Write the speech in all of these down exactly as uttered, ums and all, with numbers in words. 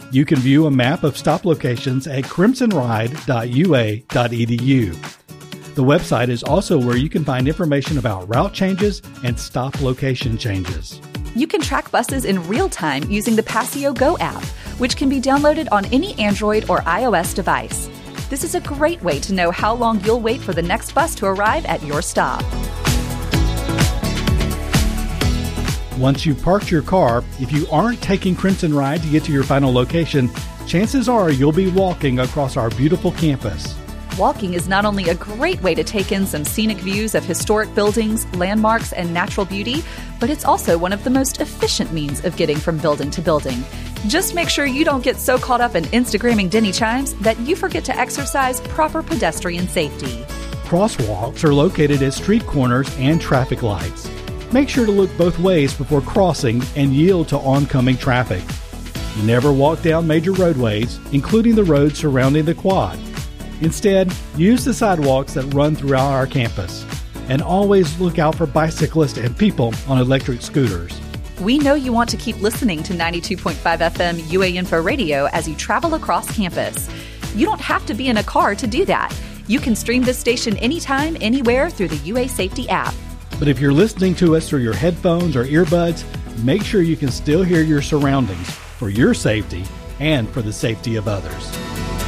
You can view a map of stop locations at crimson ride dot u a dot e d u. The website is also where you can find information about route changes and stop location changes. You can track buses in real time using the Passio Go app, which can be downloaded on any Android or iOS device. This is a great way to know how long you'll wait for the next bus to arrive at your stop. Once you've parked your car, if you aren't taking Crimson Ride to get to your final location, chances are you'll be walking across our beautiful campus. Walking is not only a great way to take in some scenic views of historic buildings, landmarks, and natural beauty, but it's also one of the most efficient means of getting from building to building. Just make sure you don't get so caught up in Instagramming Denny Chimes that you forget to exercise proper pedestrian safety. Crosswalks are located at street corners and traffic lights. Make sure to look both ways before crossing and yield to oncoming traffic. Never walk down major roadways, including the roads surrounding the quad. Instead, use the sidewalks that run throughout our campus. And always look out for bicyclists and people on electric scooters. We know you want to keep listening to ninety-two point five F M U A Info Radio as you travel across campus. You don't have to be in a car to do that. You can stream this station anytime, anywhere through the U A Safety app. But if you're listening to us through your headphones or earbuds, make sure you can still hear your surroundings for your safety and for the safety of others.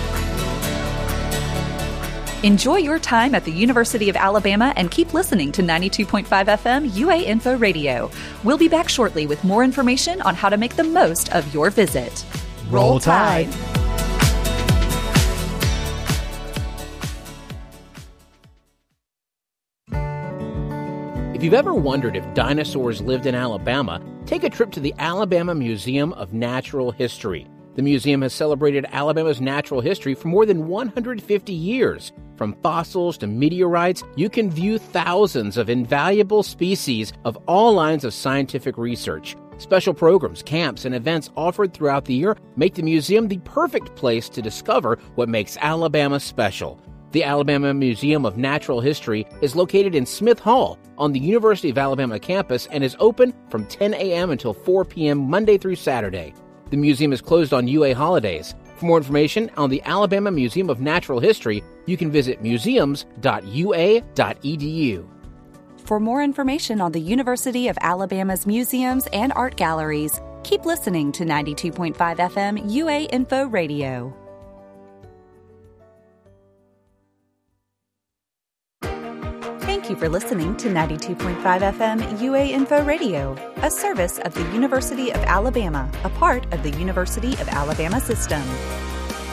Enjoy your time at the University of Alabama and keep listening to ninety-two point five F M U A Info Radio. We'll be back shortly with more information on how to make the most of your visit. Roll Tide! If you've ever wondered if dinosaurs lived in Alabama, take a trip to the Alabama Museum of Natural History. The museum has celebrated Alabama's natural history for more than one hundred fifty years. From fossils to meteorites, you can view thousands of invaluable species of all lines of scientific research. Special programs, camps, and events offered throughout the year make the museum the perfect place to discover what makes Alabama special. The Alabama Museum of Natural History is located in Smith Hall on the University of Alabama campus and is open from ten a.m. until four p.m. Monday through Saturday. The museum is closed on U A holidays. For more information on the Alabama Museum of Natural History, you can visit museums dot u a dot e d u. For more information on the University of Alabama's museums and art galleries, keep listening to ninety-two point five F M U A Info Radio. Thank you for listening to ninety-two point five F M U A Info Radio, a service of the University of Alabama, a part of the University of Alabama system.